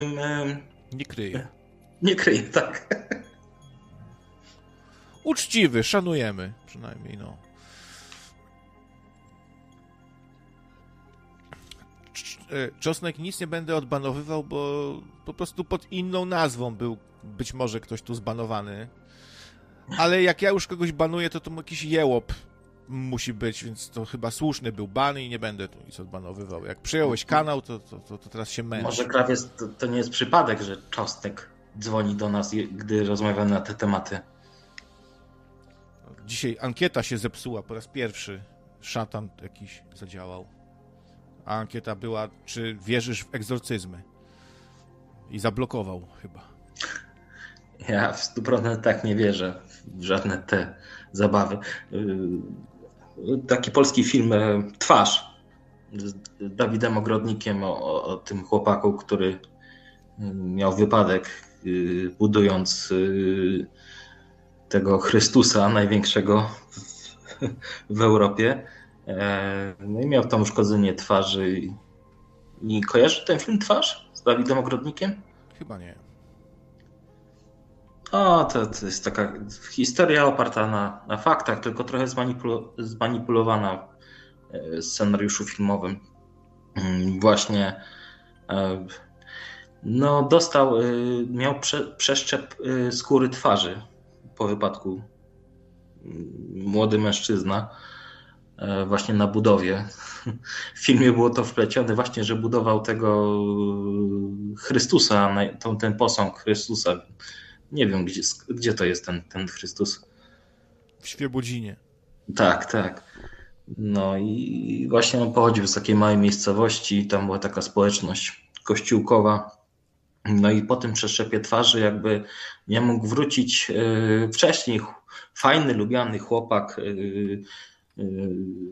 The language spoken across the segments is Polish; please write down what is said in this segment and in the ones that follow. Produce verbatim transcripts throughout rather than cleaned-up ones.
Nie kryje. Nie kryje, tak. Uczciwy, szanujemy przynajmniej, no. Czosnek nic nie będę odbanowywał, bo po prostu pod inną nazwą był być może ktoś tu zbanowany. Ale jak ja już kogoś banuję, to to jakiś jełop musi być, więc to chyba słuszny był ban i nie będę tu nic odbanowywał. Jak przyjąłeś kanał, to, to, to, to teraz się męczy. Może krawiec to, to nie jest przypadek, że Czosnek dzwoni do nas, gdy rozmawiamy na te tematy. Dzisiaj ankieta się zepsuła po raz pierwszy. Szatan jakiś zadziałał. A ankieta była, czy wierzysz w egzorcyzmy? I zablokował chyba. Ja w stu procentach tak nie wierzę w żadne te zabawy. Taki polski film Twarz z Dawidem Ogrodnikiem o, o tym chłopaku, który miał wypadek, budując tego Chrystusa największego w Europie. No i miał tam uszkodzenie twarzy. I kojarzysz ten film Twarz z Dawidem Ogrodnikiem? Chyba nie. O, to, to jest taka historia oparta na, na faktach, tylko trochę zmanipul- zmanipulowana w scenariuszu filmowym. Właśnie no, dostał, miał prze, przeszczep skóry twarzy po wypadku. Młody mężczyzna właśnie na budowie. W filmie było to wplecione właśnie, że budował tego Chrystusa, ten posąg Chrystusa. Nie wiem, gdzie, gdzie to jest ten, ten Chrystus. W Świebodzinie. Tak, tak. No i właśnie on pochodził z takiej małej miejscowości, tam była taka społeczność kościółkowa. No i po tym przeszczepie twarzy jakby nie mógł wrócić yy, wcześniej. Fajny, lubiany chłopak yy, yy,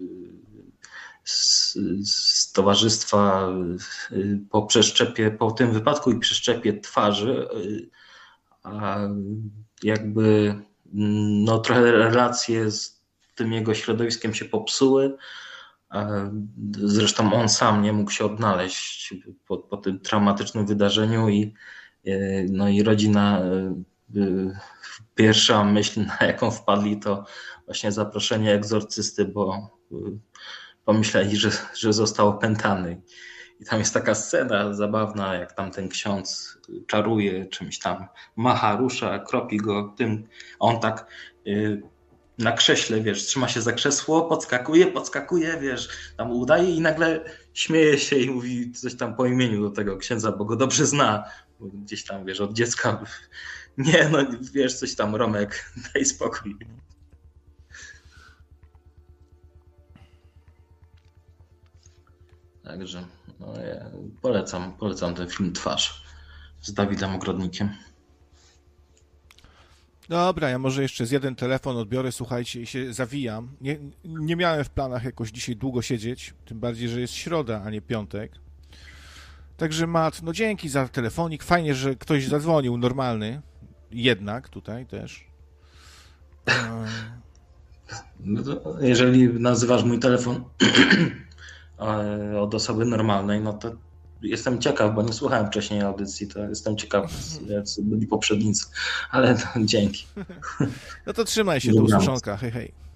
z, z towarzystwa yy, po przeszczepie, po tym wypadku i przeszczepie twarzy yy, a jakby no, trochę relacje z tym jego środowiskiem się popsuły. Zresztą on sam nie mógł się odnaleźć po, po tym traumatycznym wydarzeniu i, no i rodzina, pierwsza myśl, na jaką wpadli, to właśnie zaproszenie egzorcysty, bo pomyśleli, że, że został opętany. I tam jest taka scena zabawna, jak tam ten ksiądz czaruje, czymś tam macha, rusza, kropi go tym. On tak y, na krześle, wiesz, trzyma się za krzesło, podskakuje, podskakuje, wiesz, tam udaje i nagle śmieje się i mówi coś tam po imieniu do tego księdza, bo go dobrze zna. Gdzieś tam, wiesz, od dziecka. Nie, no wiesz, coś tam, Romek, daj spokój. Także no, ja polecam, polecam ten film Twarz z Dawidem Ogrodnikiem. Dobra, ja może jeszcze z jeden telefon odbiorę, słuchajcie, i się zawijam. Nie, nie miałem w planach jakoś dzisiaj długo siedzieć, tym bardziej, że jest środa, a nie piątek. Także Mat, no dzięki za telefonik. Fajnie, że ktoś zadzwonił, normalny. Jednak tutaj też. No to jeżeli nazywasz mój telefon od osoby normalnej, no to jestem ciekaw, bo nie słuchałem wcześniej audycji, to jestem ciekaw, jak byli poprzednicy, ale no, dzięki. No to trzymaj się, do usłyszonka, hej hej.